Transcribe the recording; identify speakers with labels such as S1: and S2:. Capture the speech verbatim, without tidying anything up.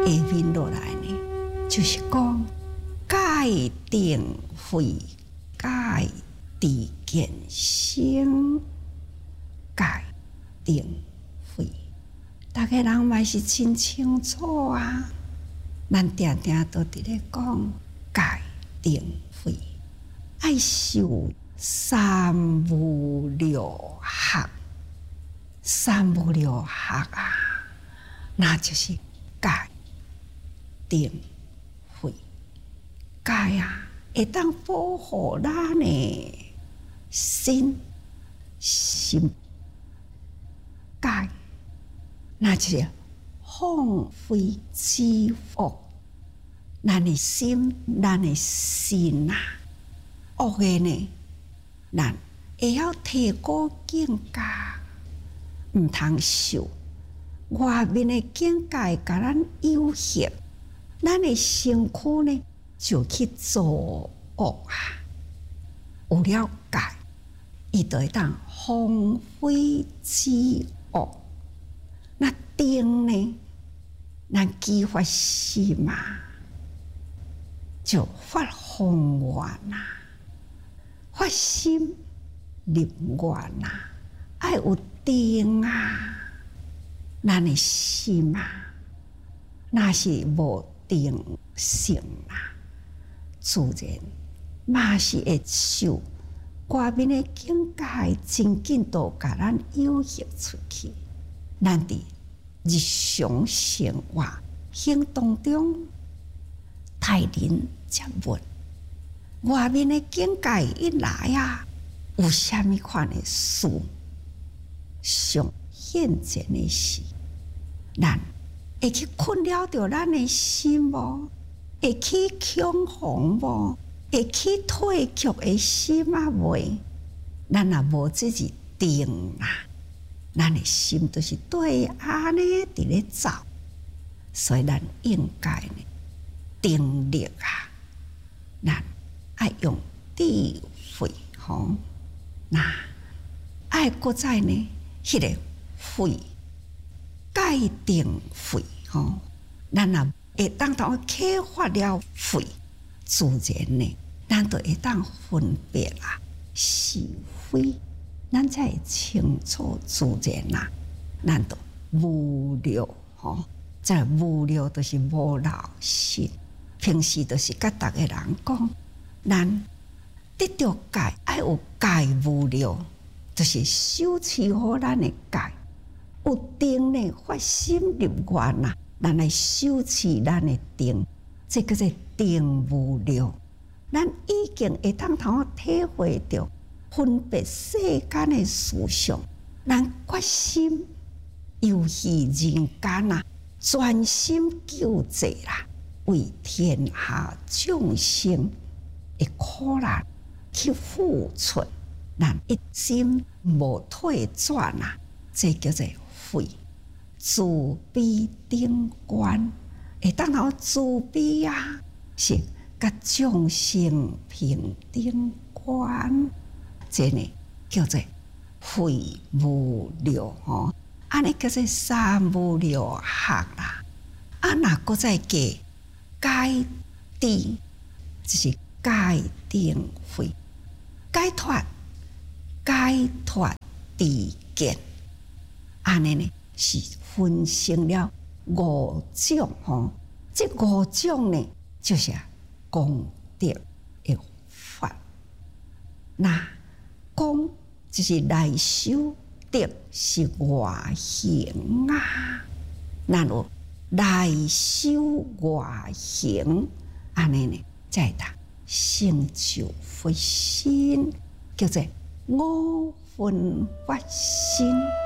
S1: 下面落来呢，就是讲戒定慧，戒知见性，戒定慧。大家人嘛是真清楚啊，咱定定都伫咧讲戒定慧，爱修三无六学，三无六学啊，那就是戒定慧。戒啊，会当保护咱的心心。戒，那就是放飞自我，咱的心，咱的心啊，恶的呢，咱会晓提高境界，毋通受外面的境界甲咱有限，咱的身躯呢就去做恶啊。有了戒，伊就会当放飞自我。那定呢，咱激发心嘛，就发宏愿呐，发心立愿呐，爱有定啊。咱的心啊，那是无定性啊，自然嘛是会受外面的境界真紧都甲咱诱惑出去。咱伫日常生活行动中，待人接物，外面的境界一来啊，有啥物款的事上现前的事，咱会去困扰着咱的心无？会去恐慌无？会去退却的心啊袂？咱若无自己定啊，咱的心都是对安尼伫咧走，所以咱应该呢定力啊，咱爱用智慧吼，那爱搁再呢迄个慧，戒定慧吼，咱若会当当启发了慧，自然呢，咱就会当分别啊是非。咱才会清楚自然啦，咱就无聊吼，即无聊就是无老实。平时就是甲逐个人讲，咱得到戒，爱有戒无聊，就是修持好咱的戒。有定呢，发心立愿啦，咱来修持咱的定，这叫做定无聊。咱已经会当通体会到。分别世间的思想，咱决心游戏人间啊，专心救济啦，为天下众生的苦难去付出，咱一心无退转啊，这叫做慧。慈悲顶观，会当好慈悲啊，是甲众生平等观。这呢叫做慧无量吼，安尼叫做三无量学啦。啊，若搁再加戒知，就是戒定慧，解脱解脱知见，安尼呢是分成了五种吼。这五种呢就是功德的法，那。功就是内修，德是外行啊。咱有内修外行，安尼呢，才会当成就佛心，叫做五分法心。